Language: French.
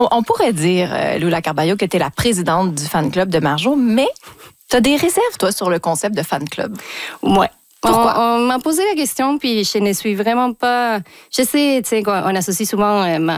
On pourrait dire, Lula Carballo, que tu es la présidente du fan club de Marjo, mais tu as des réserves, toi, sur le concept de fan club. Ouais. Pourquoi? On m'a posé la question, puis je ne suis vraiment pas... Je sais, tu sais, on associe souvent